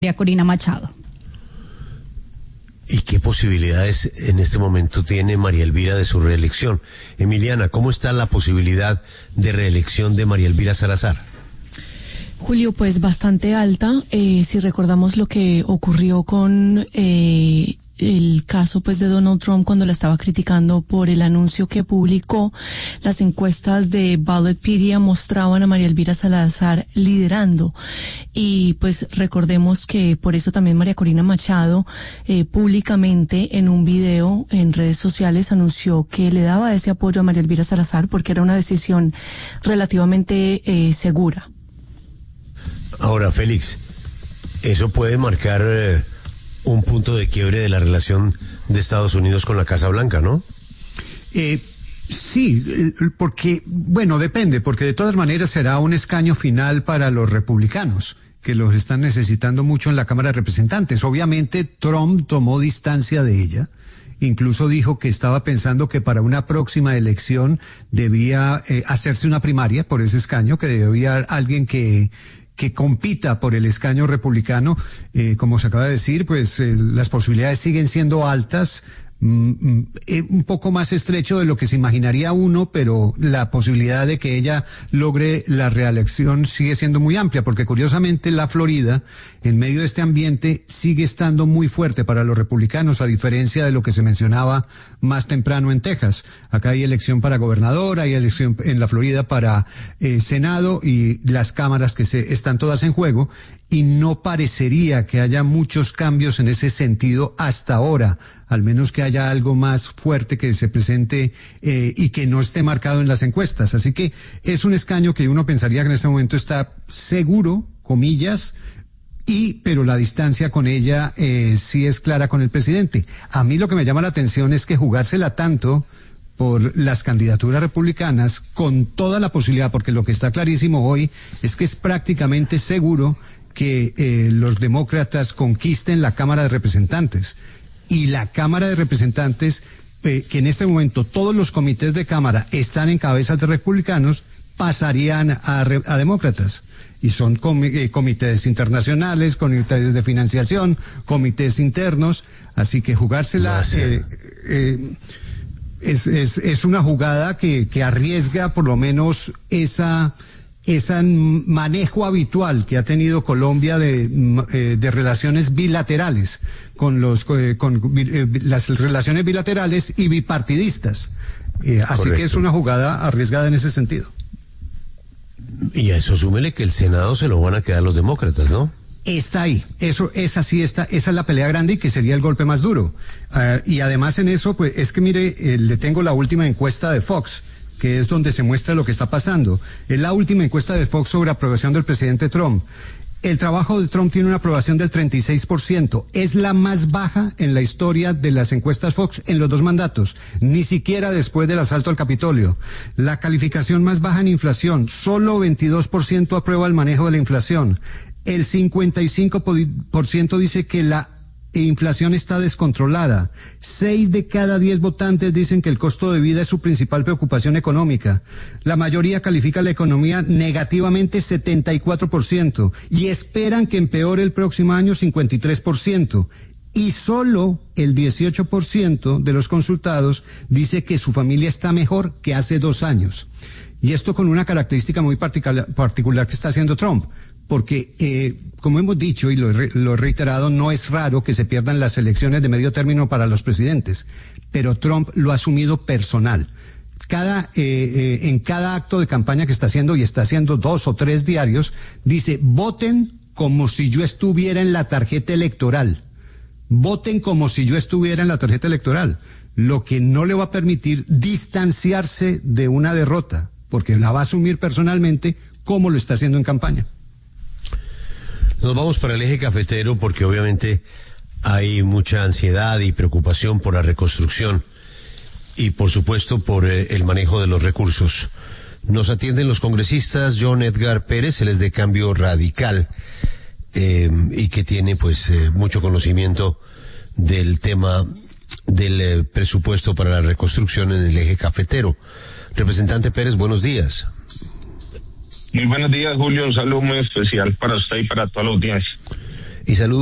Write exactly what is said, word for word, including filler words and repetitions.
María Corina Machado. ¿Y qué posibilidades en este momento tiene María Elvira de su reelección? Emiliana, ¿cómo está la posibilidad de reelección de María Elvira Salazar? Julio, pues bastante alta. Eh, si recordamos lo que ocurrió con eh, el caso pues de Donald Trump cuando la estaba criticando por el anuncio que publicó, las encuestas de Ballotpedia mostraban a María Elvira Salazar liderando. Y pues recordemos que por eso también María Corina Machado eh, públicamente en un video en redes sociales anunció que le daba ese apoyo a María Elvira Salazar porque era una decisión relativamente eh, segura. Ahora, Félix, eso puede marcar eh, un punto de quiebre de la relación de Estados Unidos con la Casa Blanca, ¿no? Eh, sí, porque, bueno, depende, porque de todas maneras será un escaño final para los republicanos, que los están necesitando mucho en la Cámara de Representantes. Obviamente, Trump tomó distancia de ella. Incluso dijo que estaba pensando que para una próxima elección debía eh, hacerse una primaria por ese escaño, que debía alguien que que compita por el escaño republicano. Eh, como se acaba de decir, pues eh, las posibilidades siguen siendo altas, mm, eh, un poco más estrecho de lo que se imaginaría uno, pero la posibilidad de que ella logre la reelección sigue siendo muy amplia, porque curiosamente la Florida, en medio de este ambiente, sigue estando muy fuerte para los republicanos, a diferencia de lo que se mencionaba más temprano en Texas. Acá hay elección para gobernador, hay elección en la Florida para eh, Senado, y las cámaras que se están todas en juego, y no parecería que haya muchos cambios en ese sentido hasta ahora, al menos que haya algo más fuerte que se presente eh, y que no esté marcado en las encuestas. Así que es un escaño que uno pensaría que en este momento está seguro, comillas, y pero la distancia con ella eh, sí es clara con el presidente. A mí lo que me llama la atención es que jugársela tanto por las candidaturas republicanas, con toda la posibilidad, porque lo que está clarísimo hoy es que es prácticamente seguro que eh, los demócratas conquisten la Cámara de Representantes. Y la Cámara de Representantes, eh, que en este momento todos los comités de Cámara están en cabezas de republicanos, pasarían a, a demócratas. Y son com eh, comités internacionales, comités de financiación, comités internos, así que jugársela eh, eh, es, es, es una jugada que, que arriesga por lo menos esa ese manejo habitual que ha tenido Colombia de, eh, de relaciones bilaterales con los eh, con eh, las relaciones bilaterales y bipartidistas. Eh, así que es una jugada arriesgada en ese sentido. Y a eso súmele que el Senado se lo van a quedar los demócratas, ¿no? Está ahí, eso, esa sí está, esa es la pelea grande y que sería el golpe más duro. Uh, y además en eso, pues, es que mire, eh, le tengo la última encuesta de Fox, que es donde se muestra lo que está pasando. Es la última encuesta de Fox sobre aprobación del presidente Trump. El trabajo de Trump tiene una aprobación del treinta y seis por ciento. Es la más baja en la historia de las encuestas Fox en los dos mandatos, ni siquiera después del asalto al Capitolio. La calificación más baja en inflación, solo veintidós por ciento aprueba el manejo de la inflación. El cincuenta y cinco por ciento dice que la inflación está descontrolada. Seis de cada diez votantes dicen que el costo de vida es su principal preocupación económica. La mayoría califica la economía negativamente, setenta y cuatro por ciento, y esperan que empeore el próximo año, cincuenta y tres por ciento. Y solo el dieciocho por ciento de los consultados dice que su familia está mejor que hace dos años. Y esto con una característica muy particular, particular que está haciendo Trump. Porque, eh, como hemos dicho y lo he, lo he reiterado, no es raro que se pierdan las elecciones de medio término para los presidentes, pero Trump lo ha asumido personal. Cada, eh, eh, en cada acto de campaña que está haciendo, y está haciendo dos o tres diarios, dice, voten como si yo estuviera en la tarjeta electoral. Voten como si yo estuviera en la tarjeta electoral, lo que no le va a permitir distanciarse de una derrota, porque la va a asumir personalmente como lo está haciendo en campaña. Nos vamos para el eje cafetero porque obviamente hay mucha ansiedad y preocupación por la reconstrucción y por supuesto por eh, el manejo de los recursos. Nos atienden los congresistas John Edgar Pérez, él es de Cambio Radical eh, y que tiene pues eh, mucho conocimiento del tema del eh, presupuesto para la reconstrucción en el eje cafetero. Representante Pérez, buenos días. Muy buenos días, Julio. Un saludo muy especial para usted y para toda la audiencia. y saludo